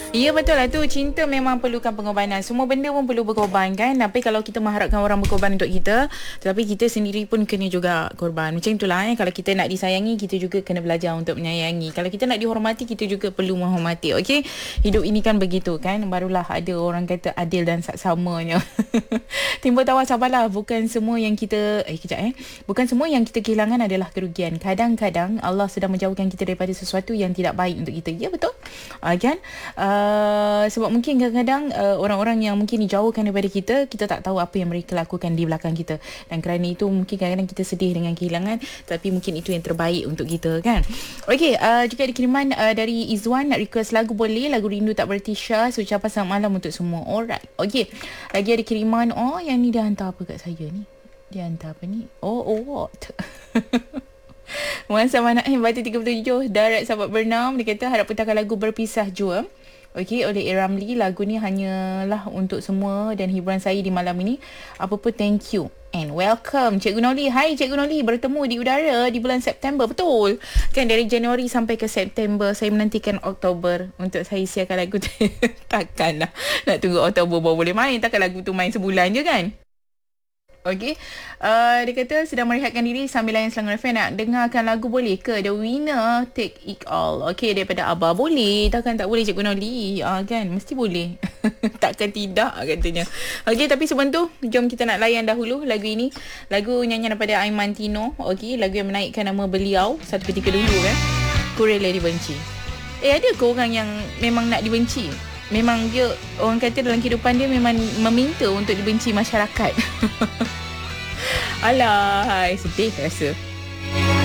Ya betul lah tu. Cinta memang perlukan pengorbanan. Semua benda pun perlu berkorban kan. Tapi kalau kita mengharapkan orang berkorban untuk kita, tetapi kita sendiri pun kena juga korban. Macam itulah Kalau kita nak disayangi, kita juga kena belajar untuk menyayangi. Kalau kita nak dihormati, kita juga perlu menghormati. Okey. Hidup ini kan begitu kan. Barulah ada orang kata adil dan saksamanya. Timbul tawa sabarlah. Bukan semua yang kita Bukan semua yang kita kehilangan adalah kerugian. Kadang-kadang Allah sedang menjauhkan kita daripada sesuatu yang tidak baik untuk kita. Ya betul. Kan? Sebab mungkin kadang-kadang orang-orang yang mungkin dijauhkan daripada kita tak tahu apa yang mereka lakukan di belakang kita, dan kerana itu mungkin kadang-kadang kita sedih dengan kehilangan, tapi mungkin itu yang terbaik untuk kita kan. Okey, jika ada kiriman dari Izwan nak request lagu, boleh. Lagu Rindu Tak Berhenti Syah. Ucapan selamat malam untuk semua. Alright, okey, lagi ada kiriman. Yang ni dia hantar apa kat saya ni? Dia hantar apa ni? What? Wan sama Naim Batu 37 Darat Sahabat Bernam. Dia kata harap putarkan lagu Berpisah Jua, okey, oleh A. Ramli. Lagu ni hanyalah untuk semua dan hiburan saya di malam ini. Apa pun thank you and welcome Cikgu Noli. Hai Cikgu Noli, bertemu di udara di bulan September. Betul kan, dari Januari sampai ke September. Saya menantikan Oktober untuk saya siarkan lagu tu. Takkanlah nak tunggu Oktober baru boleh main. Takkan lagu tu main sebulan je kan. Okey, dia kata sedang merehatkan diri sambil layan Selangor FM. Nak dengarkan lagu boleh ke? The Winner Take It All. Okey, daripada Abah. Boleh. Takkan tak boleh Cikgu Noli? Kan, mesti boleh. Takkan tidak katanya. Okey, tapi sebelum tu jom kita nak layan dahulu lagu ini. Lagu nyanyian daripada Aiman Tino. Okey, lagu yang menaikkan nama beliau satu ketika dulu kan. Ku Rela Dibenci. Ada ke orang yang memang nak dibenci? Memang dia, orang kata dalam kehidupan dia memang meminta untuk dibenci masyarakat. Alah, sedih rasa.